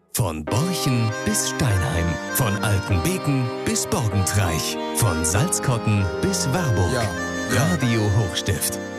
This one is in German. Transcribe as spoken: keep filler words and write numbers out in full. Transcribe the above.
Von Borchen bis Steinheim, von Altenbeken bis Borgentreich, von Salzkotten bis Warburg. Ja, ja. Radio Hochstift.